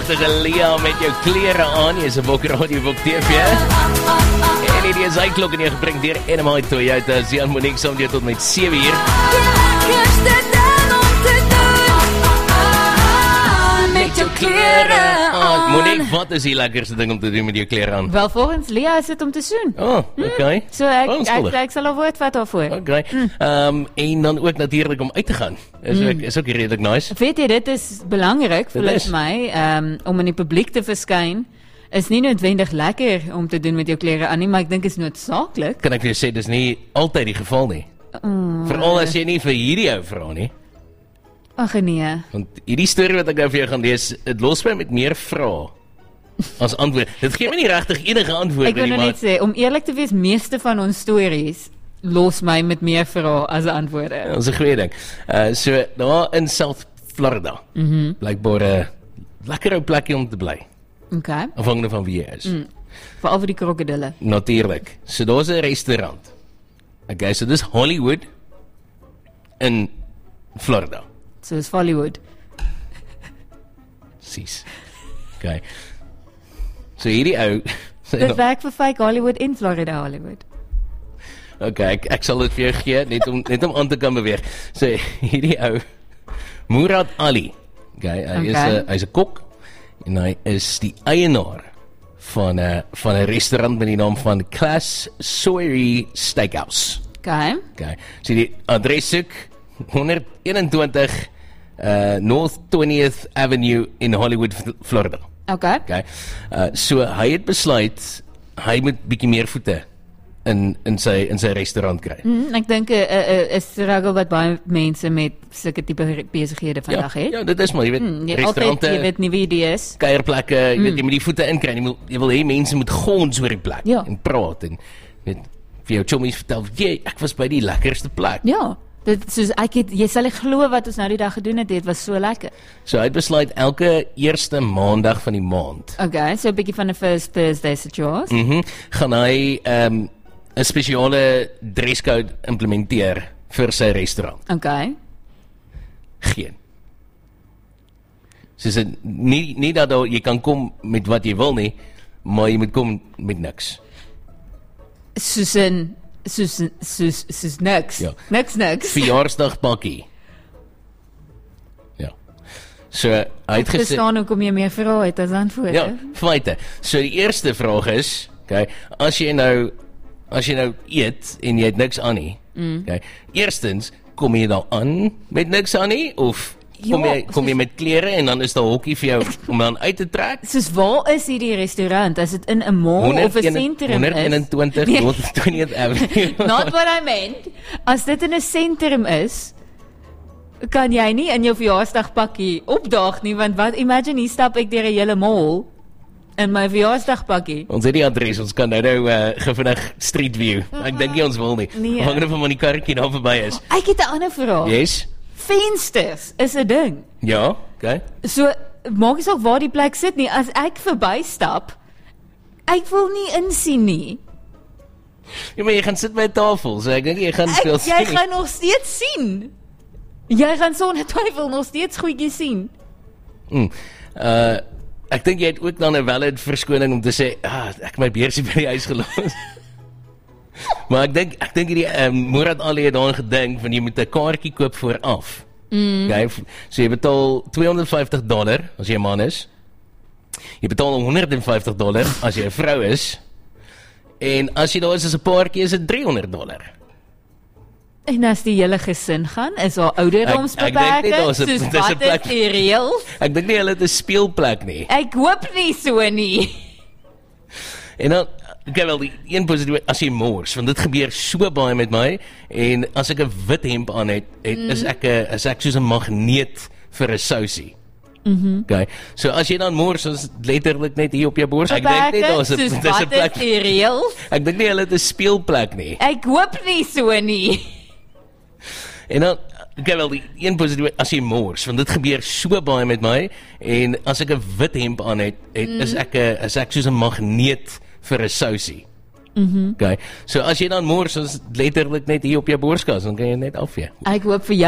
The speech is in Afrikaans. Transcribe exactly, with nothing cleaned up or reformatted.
pragtige Lia met jou klere aan. Jy is 'n Bok Radio Bok T V. En hierdie is hy klok en jy gebring deur N M I Toyota. Zian Monique saam met jou tot met sewe uur. Klere aan. Monique, wat is die lekkerste ding om te doen met jou klere aan? Wel, volgens Lia is dit om te soen. Oh, okay. Hmm. So ek, ek, ek, ek sal al woord vat daarvoor. Okay. Mm. Um, en dan ook natuurlik om uit te gaan. Is mm. ook, is ook redelijk nice. Weet jy, dit is belangrik volgens my, um, om in die publiek te verskyn. Is nie noodwendig lekker om te doen met jou klere aan nie, maar ek dink is noodsaaklik. Kan ek vir jou sê, dis nie altyd die geval nie. Mm. Veral as jy nie vir hierdie ou vra nie. Ag nee. Want hierdie storie wat ek nou vir jou gaan lees, het los my met meer vrae as antwoord. Dit gee my nie regtig enige antwoorde nie. Ek wil net sê, om eerlik te wees, meeste van ons stories los my met meer vrae as antwoorde. Ja, dat is 'n goeie ding. Uh, so, daar in South Florida, mm -hmm. blijkbaar 'n uh, lekker ou plekkie om te bly. Okay. Afhangende van wie jy is. Mm. Veral vir die krokodille. Natuurlik. So, daar's 'n restaurant. Okay, so dis Hollywood in Florida. So is Hollywood. Precies. Okay. So hierdie ou... Dit werk vir fake Hollywood in Florida Hollywood. Okay, ek, ek sal dit vir jou gee, net om, net om aan te kan beweeg. So hierdie ou, Murad Ali, okay, hy okay. is 'n hy's 'n kok, en hy is die eienaar van 'n van 'n restaurant met die naam van Class Soiree Steakhouse. Okay. Okay. So die adres soek honderd eenentwintig Uh, North twentieth Avenue in Hollywood, Florida. Okay. Okay. Uh, so hy het besluit hy moet bietjie meer voete in in sy in sy restaurant kry. Mm, ek dink 'n uh, uh, uh, struggle wat baie mense met sulke tipe besighede vandag ja, het. Ja, dit is maar, jy weet, mm, jy restaurante, altyd, jy weet nie wie dit is. Kuierplekke, jy mm. weet jy moet die voete inkry. Jy wil jy wil hê mense moet gons oor die plek ja. en praat en weet vir jou chommies vertel, "Jy, ek was by die lekkerste plek." Ja. Dit soos ek het, jy sal nie glo wat ons nou die dag gedoen het, dit was so lekker. So hy het besluit elke eerste maandag van die maand. Okay, so 'n bietjie van 'n first Thursday situation. Mhm. Mm gaan hy ehm um, 'n spesiale dresscode implementeer vir sy restaurant. Okay. Geen. Soos dit nie nie dat jy kan kom met wat jy wil nie, maar jy moet kom met niks. Soos in Soos, soos, soos niks. Ja. Niks, niks. Verjaarsdagpakkie. Ja. So, hy het gesê... Ek verstaan hoekom jy meer vrae het as antwoorde. Ja, feite. So, die eerste vraag is, okay, as jy nou, as jy nou eet, en jy het niks aan nie, mm. okay, eerstens, kom jy dan aan met niks aan nie, of... Kom jy, kom jy met klere en dan is daar hokkie vir jou om dan uit te trek? Soos waar is hierdie restaurant? Is dit in 'n mall of 'n sentrum is? honderd eenentwintig nee. North twentieth Avenue. Not what I meant. As dit in 'n sentrum is, kan jy nie in jou verjaarsdagpakkie opdaag nie, want wat, imagine hier stap ek deur 'n hele mall in my verjaarsdagpakkie. Ons het die adres, ons kan nou nou uh, gevinnig Street View. Ek dink nie ons wil nie. Nee. Hangende van die karretjie daar verby is. Ek het 'n ander vraag. Yes. Vensters is 'n ding. Ja, okay. So, maak nie saak waar die plek sit nie, as ek verbystap, ek wil nie insien nie. Ja, maar jy gaan sit by 'n tafel, so ek dink jy gaan veel sien. Jy gaan nog steeds sien. Jy gaan sonder twyfel nog steeds goedjies sien. Mm. Uh, ek dink jy het ook dan 'n valid verskoning om te sê, ah, ek my beursie by die huis gelos. Maar ek dink ek dink hierdie um, Murad Ali het daaraan gedink van jy moet 'n kaartjie koop vooraf. Mm. Okay, so jy betaal tweehonderdvyftig dollar as jy 'n man is. Jy betaal honderdvyftig dollar as jy 'n vrou is. En as jy daar is as 'n paartjie is dit driehonderd dollar. En as die hele gesin gaan, is daar ouderdomsbeperking? Soos wat is die reëls? Ek dink nie hulle het 'n speelplek nie. Ek hoop nie so nie. En dan okay, wel, die een positief, as jy mors, want dit gebeur so baie met my, en as ek 'n wit hemp aan het, het mm. is ek 'n is ek soos 'n magneet vir 'n sousie. Mhm. Okay. So as jy dan mors, is letterlik net hier op jou bors. Ek dink nie daar's 'n dis 'n plek. Is die reëls? Ek dink nie hulle het 'n speelplek nie. Ek hoop nie so nie. En dan okay, wel, die een positief, as jy mors, want dit gebeur so baie met my, en as ek 'n wit hemp aan het, het mm. is ek 'n is ek soos 'n magneet vir 'n sousie. Mhm. Okay. So as jy dan mors, is letterlik net hier op jou borskas, dan kan jy net afvee. Ek hoop vir jou